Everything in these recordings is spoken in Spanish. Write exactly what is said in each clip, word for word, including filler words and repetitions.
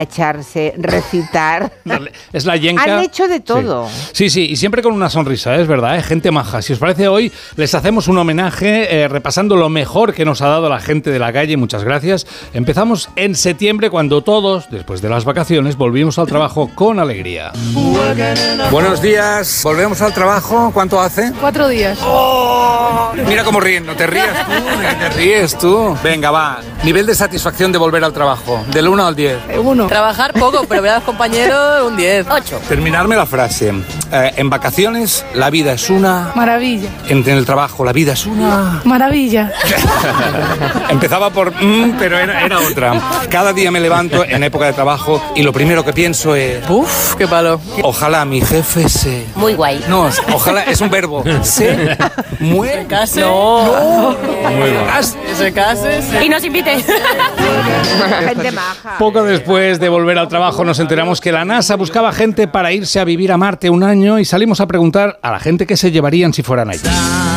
echarse, recitar. Es la yenca. Han hecho de todo. Sí, sí, sí, y siempre con una sonrisa, es verdad, ¿eh? Gente maja. Si os parece, hoy les hacemos un homenaje eh, repasando lo mejor que nos ha dado la gente de la calle. Muchas gracias. Empezamos en septiembre, cuando todos, después de las vacaciones, volvimos al trabajo con alegría. Buenos días, volvemos al trabajo. ¿Cuánto hace? Cuatro días. ¡Oh! Mira cómo ríen, no te rías tú, te ríes tú. Venga, va. Nivel de satisfacción de volver al trabajo, del uno al diez. Uno. Trabajar poco, pero ver a los compañeros un diez. ocho. Terminarme la frase. Eh, en vacaciones, la vida es una... Maravilla. En, en el trabajo, la vida es una... Maravilla. Empezaba por... Mm, pero era, era otra. Cada día me levanto en época de trabajo y lo primero que pienso es... Uf, qué palo. Ojalá mi jefe se... Muy guay. No, ojalá es un verbo. Se... Mue... ¿Se case? No. no. Muy bien. Que se case. Sí. Y nos invite. Gente maja. Poco después de volver al trabajo nos enteramos que la NASA buscaba gente para irse a vivir a Marte un año y salimos a preguntar a la gente qué se llevarían si fueran allí.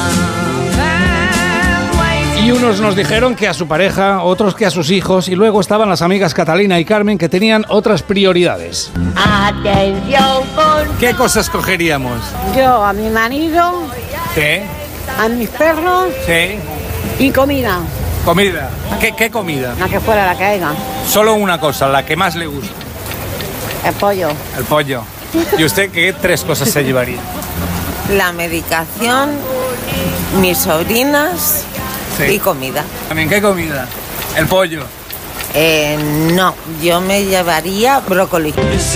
Y unos nos dijeron que a su pareja, otros que a sus hijos, y luego estaban las amigas Catalina y Carmen que tenían otras prioridades. Atención con... ¿Qué cosas cogeríamos? Yo a mi marido, ¿Qué? a mis perros ¿Sí? y comida. Comida. ¿Qué, qué comida? La que fuera, la que haya. Solo una cosa, la que más le gusta. El pollo. El pollo. ¿Y usted qué tres cosas se llevaría? La medicación, mis sobrinas Sí. y comida. ¿También qué comida? El pollo. Eh, no, yo me llevaría brócoli.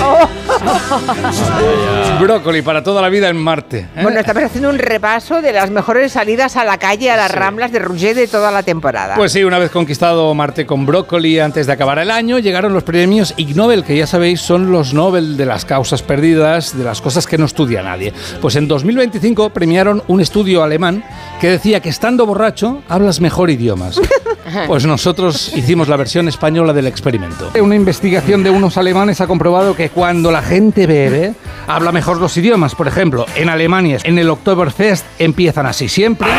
Brócoli para toda la vida en Marte, ¿eh? Bueno, estamos haciendo un repaso de las mejores salidas a la calle, a las Sí. ramblas de Roger de toda la temporada. Pues sí, una vez conquistado Marte con brócoli antes de acabar el año, llegaron los premios Ig Nobel, que ya sabéis son los Nobel de las causas perdidas, de las cosas que no estudia nadie. Pues en dos mil veinticinco premiaron un estudio alemán que decía que estando borracho hablas mejor idiomas. Pues nosotros hicimos la versión española del experimento. Una investigación de unos alemanes ha comprobado que cuando la gente bebe, habla mejor los idiomas. Por ejemplo, en Alemania, en el Oktoberfest, empiezan así siempre.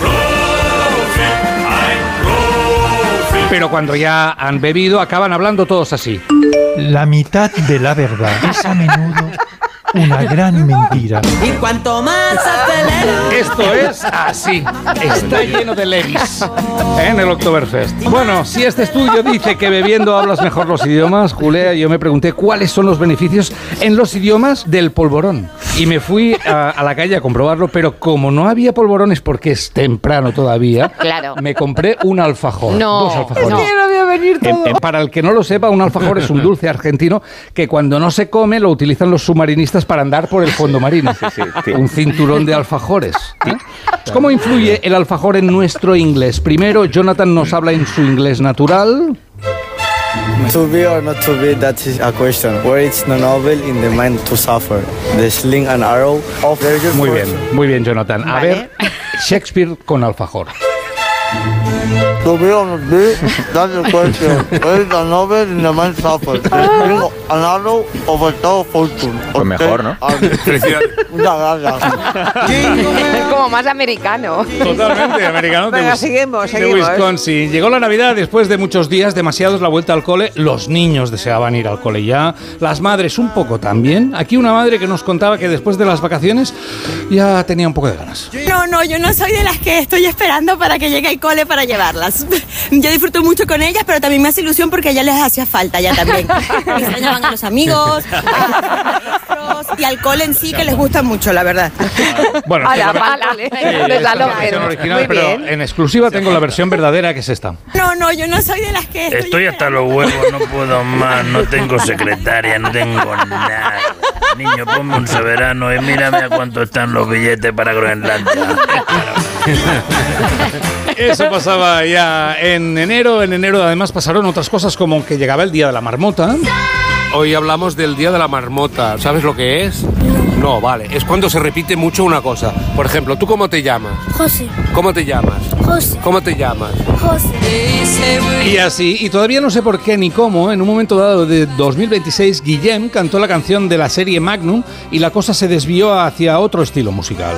Pero cuando ya han bebido, acaban hablando todos así. La mitad de la verdad es a menudo una gran mentira. Y cuanto más acelero. Esto es así. Está lleno de ladies en el Oktoberfest. Bueno, si este estudio dice que bebiendo hablas mejor los idiomas, Julia, yo me pregunté cuáles son los beneficios en los idiomas del polvorón. Y me fui a, a la calle a comprobarlo, pero como no había polvorones porque es temprano todavía, Claro. me compré un alfajor. No, Dos alfajores. es que no debe venir todo. En- en- para el que no lo sepa, un alfajor es un dulce argentino que cuando no se come lo utilizan los submarinistas para andar por el fondo marino. Un cinturón de alfajores. ¿eh? ¿Cómo influye el alfajor en nuestro inglés? Primero, Jonathan nos habla en su inglés natural. To be or not to be, that is a question. Where it's no novel in the mind to suffer. The sling and arrow of very good Muy bien, fortune. muy bien, Jonathan. A Vale. ver, Shakespeare con alfajor. To be or not be, that's the question. Where is a novel in the mind to suffer. The sling and arrow of a tower fortune. Pues mejor, ¿no? Muchas gracias. Es como más americano. Totalmente americano. Venga, de, Wis- seguimos, de seguimos. Wisconsin. Llegó la Navidad después de muchos días, demasiados, la vuelta al cole. Los niños deseaban ir al cole ya. Las madres un poco también. Aquí una madre que nos contaba que después de las vacaciones ya tenía un poco de ganas. No, no, yo no soy de las que estoy esperando para que llegue el cole para llevarlas. Yo disfruto mucho con ellas, pero también me hace ilusión porque ya les hacía falta ya también. Me extrañaban a los amigos, a los maestros y al cole en sí, que les gusta mucho, la verdad. Bueno, A la tengo- pala, Sí, les esta da es la lo versión que- original, Muy pero bien. en exclusiva tengo la versión verdadera, que es esta. No, no, yo no soy de las que estoy, Estoy hasta los huevos, no puedo más, no tengo secretaria, no tengo nada. Niño, ponme un soberano y mírame a cuánto están los billetes para Groenlandia. Eso pasaba ya en enero. En enero además pasaron otras cosas, como que llegaba el Día de la Marmota. Hoy hablamos del Día de la Marmota. ¿Sabes lo que es? No, vale. Es cuando se repite mucho una cosa. Por ejemplo, ¿tú cómo te llamas? José, ¿Cómo te llamas? José, ¿Cómo te llamas? José. Y así, y todavía no sé por qué ni cómo, en un momento dado de dos mil veintiséis, Guillem cantó la canción de la serie Magnum y la cosa se desvió hacia otro estilo musical.